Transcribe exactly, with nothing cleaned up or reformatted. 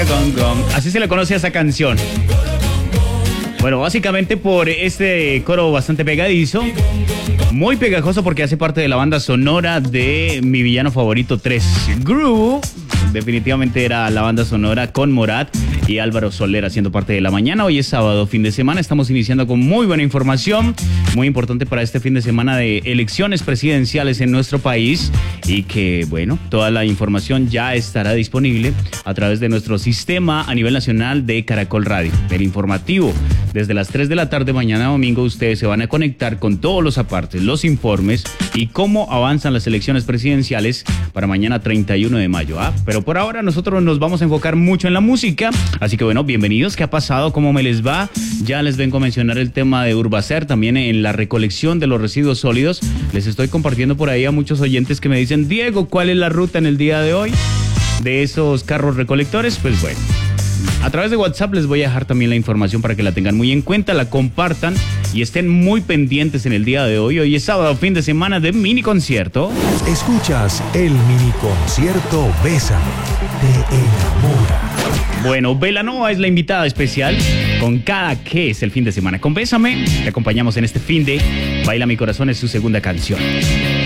gong, gong. Así se le conoce a esa canción. Bueno, básicamente por este coro bastante pegadizo, muy pegajoso porque hace parte de la banda sonora de Mi Villano Favorito tres. Groove, definitivamente era la banda sonora con Morat y Álvaro Soler haciendo parte de la mañana. Hoy es sábado, fin de semana, estamos iniciando con muy buena información, muy importante para este fin de semana de elecciones presidenciales en nuestro país y que, bueno, toda la información ya estará disponible a través de nuestro sistema a nivel nacional de Caracol Radio, del informativo. Desde las tres de la tarde mañana domingo ustedes se van a conectar con todos los apartes, los informes y cómo avanzan las elecciones presidenciales para mañana treinta y uno de mayo. ¿ah? Pero por ahora nosotros nos vamos a enfocar mucho en la música, así que bueno, bienvenidos. ¿Qué ha pasado? ¿Cómo me les va? Ya les vengo a mencionar el tema de Urbacer, también en la recolección de los residuos sólidos. Les estoy compartiendo por ahí a muchos oyentes que me dicen, Diego, ¿cuál es la ruta en el día de hoy de esos carros recolectores? Pues bueno, a través de WhatsApp les voy a dejar también la información para que la tengan muy en cuenta, la compartan y estén muy pendientes en el día de hoy. Hoy es sábado, fin de semana de mini concierto. Escuchas el mini concierto Bésame, te enamora. Bueno, Belanova es la invitada especial con cada que es el fin de semana. Con Bésame, te acompañamos en este fin de Baila Mi Corazón, es su segunda canción.